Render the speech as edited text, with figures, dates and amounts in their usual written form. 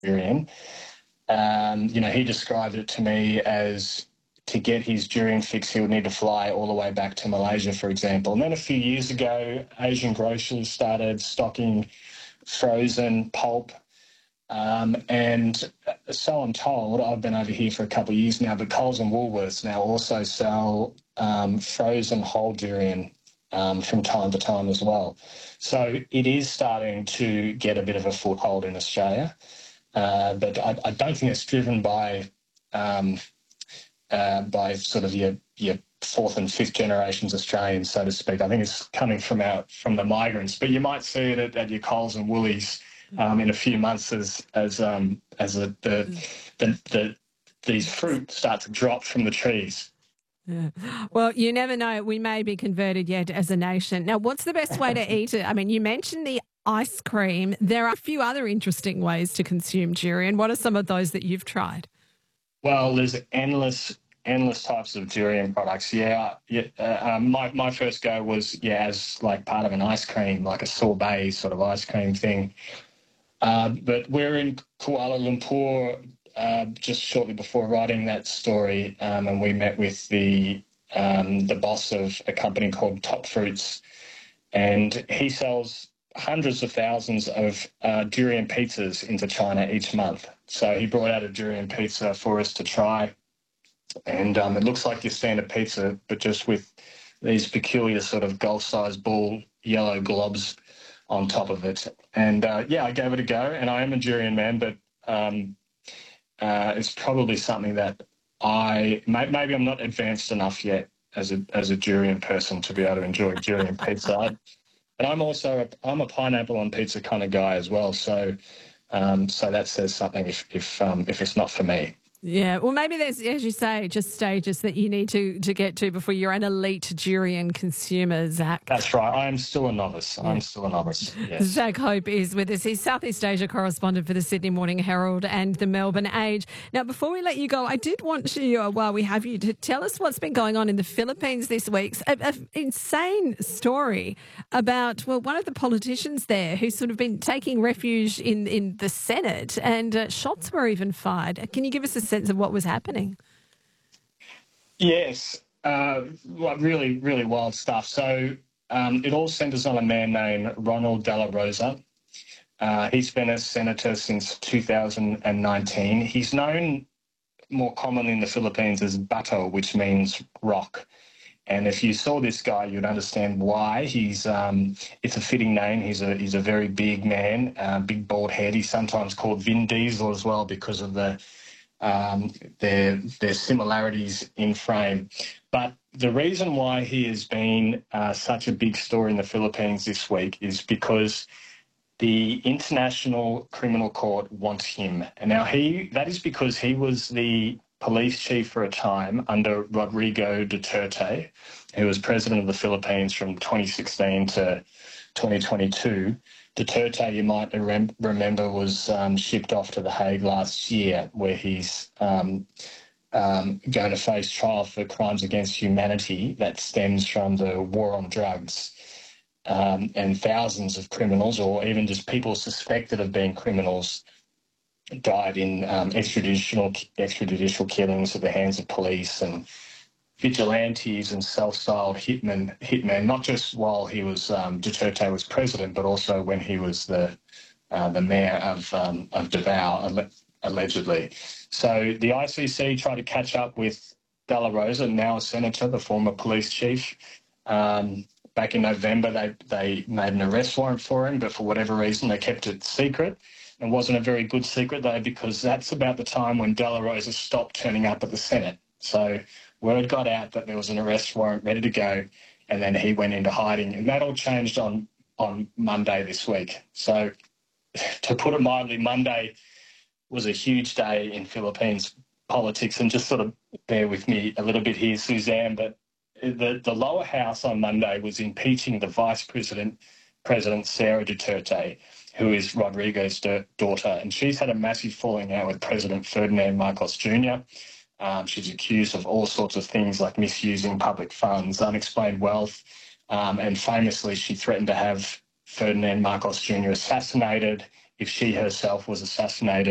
durian. He described it to me as to get his durian fix, he would need to fly all the way back to Malaysia, for example. And then a few years ago, Asian grocers started stocking frozen pulp. And so I'm told, I've been over here for a couple of years now, but Coles and Woolworths now also sell frozen whole durian from time to time as well. So it is starting to get a bit of a foothold in Australia. But I don't think it's driven by sort of your fourth and fifth generations Australians, so to speak. I think it's coming from the migrants. But you might see it at your Coles and Woolies in a few months as these fruit start to drop from the trees. Yeah. Well, you never know. We may be converted yet as a nation. Now, what's the best way to eat it? I mean, you mentioned the ice cream. There are a few other interesting ways to consume durian. What are some of those that you've tried? Well, there's endless types of durian products. My first go was as like part of an ice cream, like a sorbet sort of ice cream thing. But we're in Kuala Lumpur just shortly before writing that story, and we met with the boss of a company called Top Fruits, and he sells hundreds of thousands of durian pizzas into China each month. So he brought out a durian pizza for us to try, and it looks like your standard pizza, but just with these peculiar sort of golf-sized ball yellow globs on top of it. And I gave it a go, and I am a durian man, but it's probably something that maybe I'm not advanced enough yet as a durian person to be able to enjoy durian pizza. And I'm a pineapple on pizza kind of guy as well. So that says something if it's not for me. Yeah, well, maybe there's, as you say, just stages that you need to get to before you're an elite durian consumer, Zach. That's right. I am still a novice. Yeah. I'm still a novice, yes. Zach Hope is with us. He's Southeast Asia correspondent for the Sydney Morning Herald and the Melbourne Age. Now, before we let you go, I did want you, while we have you, to tell us what's been going on in the Philippines this week. An insane story about, well, one of the politicians there who's sort of been taking refuge in the Senate, and shots were even fired. Can you give us a sense of what was happening? Yes, really, really wild stuff. So it all centres on a man named Ronald De La Rosa. He's been a senator since 2019. He's known more commonly in the Philippines as Bato, which means rock. And if you saw this guy, you'd understand why. It's a fitting name. He's a very big man, big bald head. He's sometimes called Vin Diesel as well because of their similarities in frame. But the reason why he has been such a big story in the Philippines this week is because the International Criminal Court wants him. And now that is because he was the police chief for a time under Rodrigo Duterte, who was president of the Philippines from 2016 to 2022. Duterte, you might remember, was shipped off to The Hague last year, where he's going to face trial for crimes against humanity that stems from the war on drugs. And thousands of criminals, or even just people suspected of being criminals, died in extrajudicial killings at the hands of police and vigilantes and self-styled hitmen, not just while Duterte was president, but also when he was the mayor of Davao, allegedly. So the ICC tried to catch up with De La Rosa, now a senator, the former police chief. Back in November, they made an arrest warrant for him, but for whatever reason, they kept it secret. It wasn't a very good secret, though, because that's about the time when De La Rosa stopped turning up at the Senate. So word got out that there was an arrest warrant ready to go, and then he went into hiding. And that all changed on Monday this week. So to put it mildly, Monday was a huge day in Philippines politics. And just sort of bear with me a little bit here, Suzanne, but the lower house on Monday was impeaching the vice president, Sara Duterte, who is Rodrigo's daughter. And she's had a massive falling out with President Ferdinand Marcos Jr. She's accused of all sorts of things like misusing public funds, unexplained wealth, and famously she threatened to have Ferdinand Marcos Jr. assassinated if she herself was assassinated.